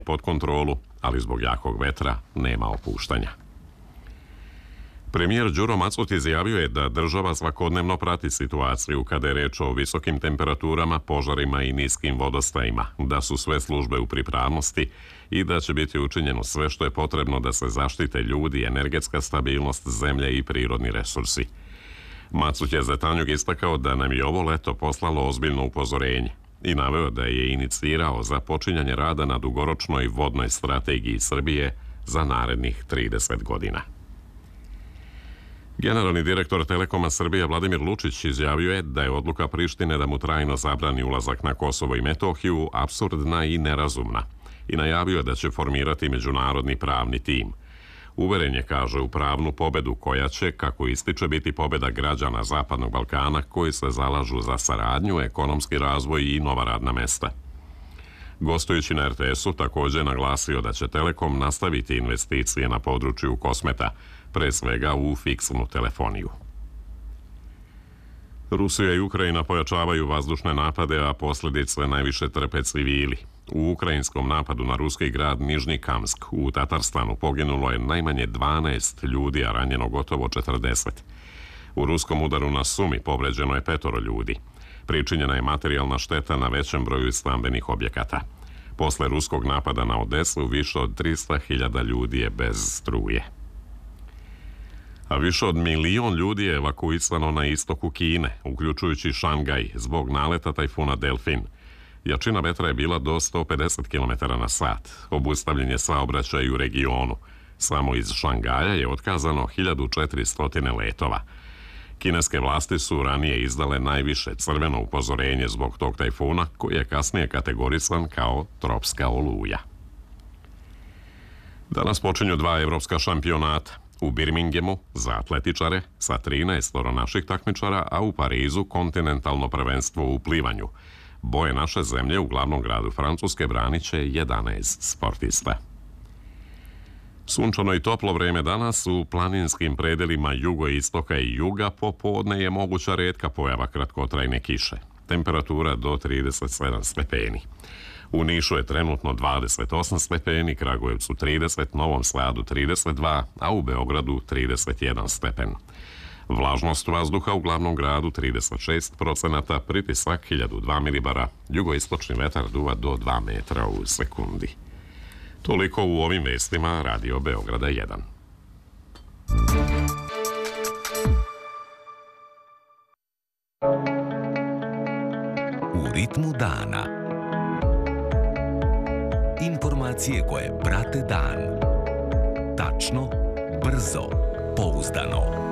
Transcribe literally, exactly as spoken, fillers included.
pod kontrolu, ali zbog jakog vetra nema opuštanja. Premijer Đuro Macut izjavio je da država svakodnevno prati situaciju kada je reč o visokim temperaturama, požarima i niskim vodostajima, da su sve službe u pripravnosti i da će biti učinjeno sve što je potrebno da se zaštite ljudi, energetska stabilnost zemlje i prirodni resursi. Macut je za Tanjug istakao da nam je ovo leto poslalo ozbiljno upozorenje i naveo da je inicirao započinjanje rada na dugoročnoj vodnoj strategiji Srbije za narednih trideset godina. Generalni direktor Telekoma Srbije Vladimir Lučić izjavio je da je odluka Prištine da mu trajno zabrani ulazak na Kosovo i Metohiju apsurdna i nerazumna i najavio je da će formirati međunarodni pravni tim. Uveren je, kaže, u pravnu pobedu koja će, kako ističe, biti pobeda građana Zapadnog Balkana koji se zalažu za saradnju, ekonomski razvoj i nova radna mesta. Gostujući na er te esu također naglasio da će Telekom nastaviti investicije na području kosmeta, pre svega u fiksnu telefoniju. Rusija i Ukrajina pojačavaju vazdušne napade, a posljedice najviše trpe civili. U ukrajinskom napadu na ruski grad Nižnji Kamsk u Tatarstanu poginulo je najmanje dvanaest ljudi, a ranjeno gotovo četrdeset. U ruskom udaru na Sumi povređeno je petoro ljudi. Pričinjena je materijalna šteta na većem broju stambenih objekata. Posle ruskog napada na Odesu više od trista hiljada ljudi je bez struje. A više od milion ljudi je evakuisano na istoku Kine, uključujući Šangaj, zbog naleta tajfuna Delfin. Jačina vetra je bila do sto pedeset kilometara na sat. Obustavljen je saobraćaj u regionu. Samo iz Šangaja je otkazano hiljadu četiristo letova. Kineske vlasti su ranije izdale najviše crveno upozorenje zbog tog tajfuna, koji je kasnije kategorisan kao tropska oluja. Danas počinju dva evropska šampionata. U Birminghamu za atletičare sa trinaest naših takmičara, a u Parizu kontinentalno prvenstvo u plivanju. Boje naše zemlje u glavnom gradu Francuske branit će jedanaest sportista. Sunčano i toplo vreme danas u planinskim predelima jugoistoka i juga, popodne je moguća retka pojava kratkotrajne kiše. Temperatura do trideset sedam stepeni. U Nišu je trenutno dvadeset osam stepeni, Kragujevcu trideset, Novom Sadu trideset dva, a u Beogradu trideset jedan stepen. Vlažnost vazduha u glavnom gradu trideset šest procenata, pritisak hiljadu dva milibara, jugoistočni vetar duva do dva metra u sekundi. Toliko u ovim vestima Radio Beograda jedan. U ritmu dana. Informacije koje prate dan. Tačno, brzo, pouzdano.